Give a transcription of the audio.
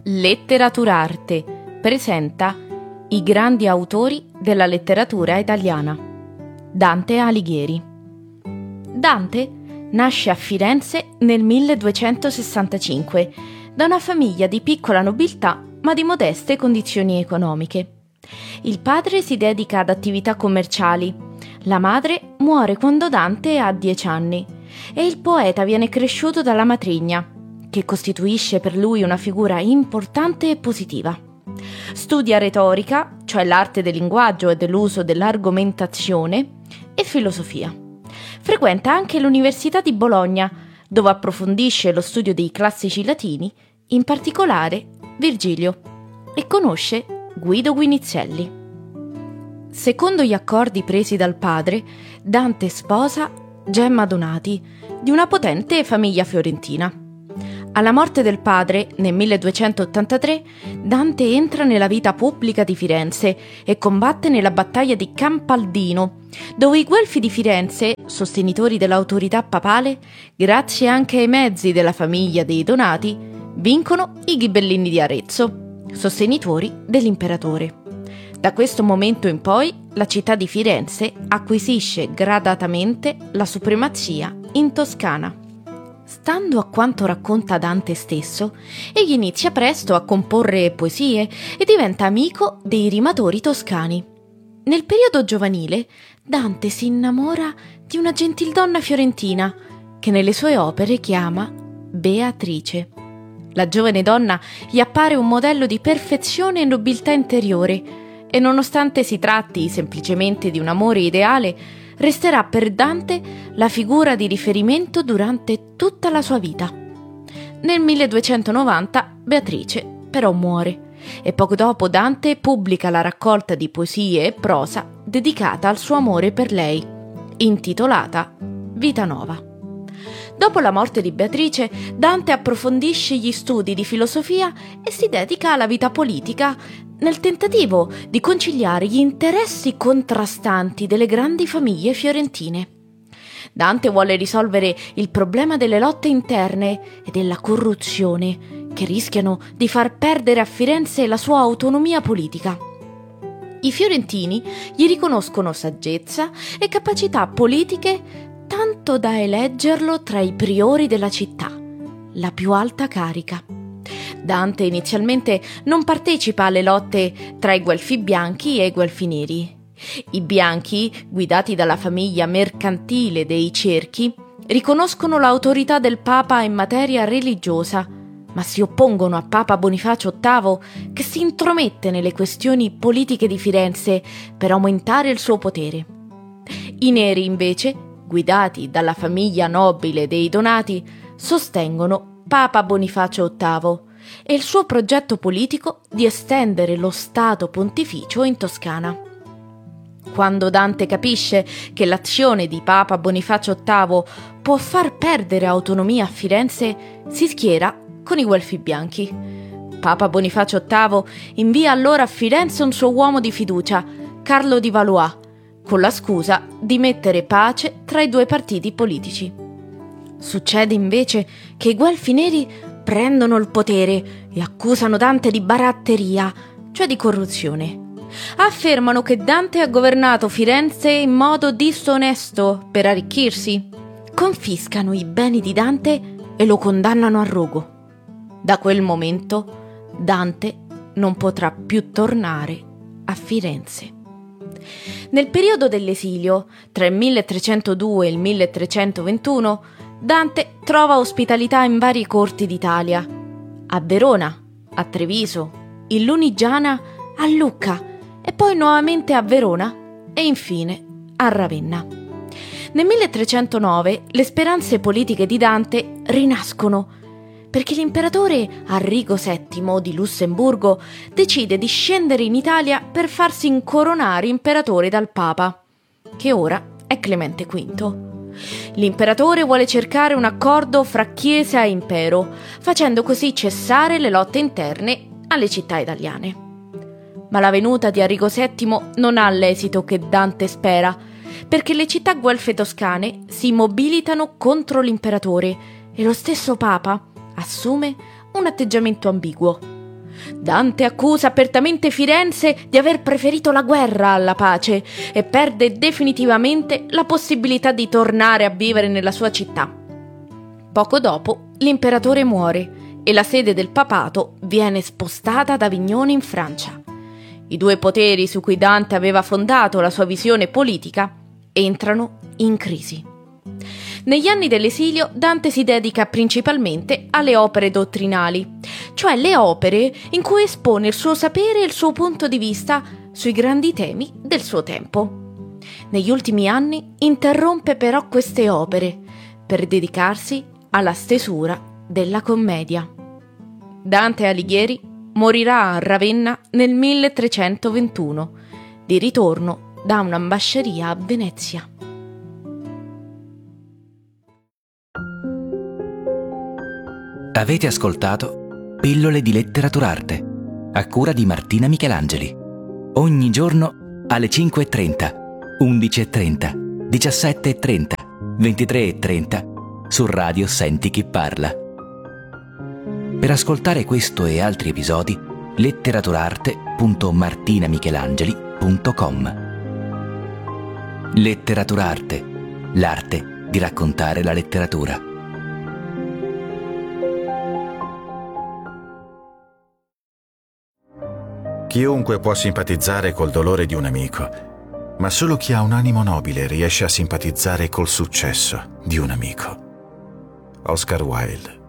Letteraturarte presenta i grandi autori della letteratura italiana. Dante Alighieri. Dante nasce a Firenze nel 1265 da una famiglia di piccola nobiltà ma di modeste condizioni economiche. Il padre si dedica ad attività commerciali, la madre muore quando Dante ha 10 anni e il poeta viene cresciuto dalla matrigna, che costituisce per lui una figura importante e positiva. Studia retorica, cioè l'arte del linguaggio e dell'uso dell'argomentazione, e filosofia. Frequenta anche l'Università di Bologna, dove approfondisce lo studio dei classici latini, in particolare Virgilio, e conosce Guido Guinizelli. Secondo gli accordi presi dal padre, Dante sposa Gemma Donati, di una potente famiglia fiorentina. Alla morte del padre, nel 1283, Dante entra nella vita pubblica di Firenze e combatte nella battaglia di Campaldino, dove i Guelfi di Firenze, sostenitori dell'autorità papale, grazie anche ai mezzi della famiglia dei Donati, vincono i Ghibellini di Arezzo, sostenitori dell'imperatore. Da questo momento in poi, la città di Firenze acquisisce gradatamente la supremazia in Toscana. Stando a quanto racconta Dante stesso, egli inizia presto a comporre poesie e diventa amico dei rimatori toscani. Nel periodo giovanile, Dante si innamora di una gentildonna fiorentina che nelle sue opere chiama Beatrice. La giovane donna gli appare un modello di perfezione e nobiltà interiore e, nonostante si tratti semplicemente di un amore ideale, resterà per Dante la figura di riferimento durante tutta la sua vita. Nel 1290 Beatrice però muore e poco dopo Dante pubblica la raccolta di poesie e prosa dedicata al suo amore per lei, intitolata Vita Nova. Dopo la morte di Beatrice, Dante approfondisce gli studi di filosofia e si dedica alla vita politica nel tentativo di conciliare gli interessi contrastanti delle grandi famiglie fiorentine. Dante vuole risolvere il problema delle lotte interne e della corruzione, che rischiano di far perdere a Firenze la sua autonomia politica. I fiorentini gli riconoscono saggezza e capacità politiche tanto da eleggerlo tra i priori della città, la più alta carica. Dante inizialmente non partecipa alle lotte tra i Guelfi bianchi e i Guelfi neri. I bianchi, guidati dalla famiglia mercantile dei Cerchi, riconoscono l'autorità del Papa in materia religiosa, ma si oppongono a Papa Bonifacio VIII, che si intromette nelle questioni politiche di Firenze per aumentare il suo potere. I neri, invece, guidati dalla famiglia nobile dei Donati, sostengono Papa Bonifacio VIII e il suo progetto politico di estendere lo Stato pontificio in Toscana. Quando Dante capisce che l'azione di Papa Bonifacio VIII può far perdere autonomia a Firenze, si schiera con i Guelfi bianchi. Papa Bonifacio VIII invia allora a Firenze un suo uomo di fiducia, Carlo di Valois, con la scusa di mettere pace tra i due partiti politici. Succede invece che i Guelfi neri prendono il potere e accusano Dante di baratteria, cioè di corruzione. Affermano che Dante ha governato Firenze in modo disonesto per arricchirsi. Confiscano i beni di Dante e lo condannano al rogo. Da quel momento Dante non potrà più tornare a Firenze. Nel periodo dell'esilio, tra il 1302 e il 1321, Dante trova ospitalità in varie corti d'Italia, a Verona, a Treviso, in Lunigiana, a Lucca e poi nuovamente a Verona e infine a Ravenna. Nel 1309 le speranze politiche di Dante rinascono perché l'imperatore Arrigo VII di Lussemburgo decide di scendere in Italia per farsi incoronare imperatore dal Papa, che ora è Clemente V. L'imperatore vuole cercare un accordo fra Chiesa e Impero, facendo così cessare le lotte interne alle città italiane. Ma la venuta di Arrigo VII non ha l'esito che Dante spera, perché le città guelfe toscane si mobilitano contro l'imperatore e lo stesso Papa assume un atteggiamento ambiguo. Dante accusa apertamente Firenze di aver preferito la guerra alla pace e perde definitivamente la possibilità di tornare a vivere nella sua città. Poco dopo, l'imperatore muore e la sede del papato viene spostata ad Avignone in Francia. I due poteri su cui Dante aveva fondato la sua visione politica entrano in crisi. Negli anni dell'esilio Dante si dedica principalmente alle opere dottrinali, cioè le opere in cui espone il suo sapere e il suo punto di vista sui grandi temi del suo tempo. Negli ultimi anni interrompe però queste opere per dedicarsi alla stesura della commedia. Dante Alighieri morirà a Ravenna nel 1321, di ritorno da un'ambasceria a Venezia. Avete ascoltato Pillole di Letteraturarte, a cura di Martina Michelangeli. Ogni giorno alle 5:30, 11:30, 17:30, 23:30 su Radio Senti Chi Parla. Per ascoltare questo e altri episodi, letteraturarte.martinamichelangeli.com. Letteraturarte, l'arte di raccontare la letteratura. Chiunque può simpatizzare col dolore di un amico, ma solo chi ha un animo nobile riesce a simpatizzare col successo di un amico. Oscar Wilde.